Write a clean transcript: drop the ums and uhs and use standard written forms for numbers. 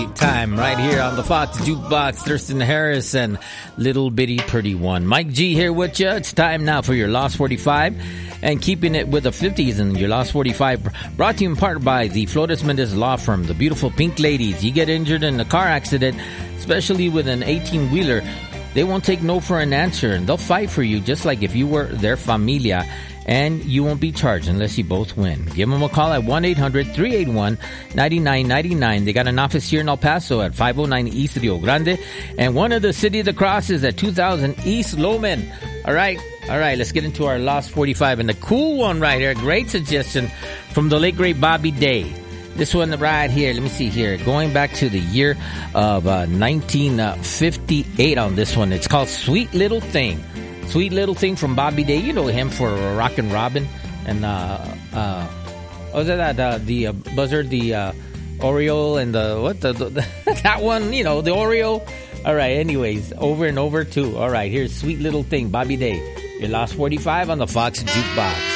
Time right here on the Fox Jukebox. Thurston Harris and Little Bitty Pretty One. Mike G here with you. It's time now for your Lost 45 and keeping it with the 50s and your Lost 45 brought to you in part by the Flores Mendez Law Firm, the beautiful Pink Ladies. You get injured in a car accident, especially with an 18-wheeler, they won't take no for an answer and they'll fight for you just like if you were their familia. And you won't be charged unless you both win. Give them a call at 1-800-381-9999. They got an office here in El Paso at 509 East Rio Grande. And one of the City of the Crosses at 2000 East Loman. All right, let's get into our Lost 45. And the cool one right here, great suggestion from the late, great Bobby Day. This one right here, let me see here. Going back to the year of 1958 on this one. It's called Sweet Little Thing. Sweet Little Thing from Bobby Day. You know him for Rockin' Robin. And, what was that? The Buzzard, the Oreo, and that one, you know, the Oreo. All right, anyways, over and over, too. All right, here's Sweet Little Thing, Bobby Day. Your Lost 45 on the Fox Jukebox.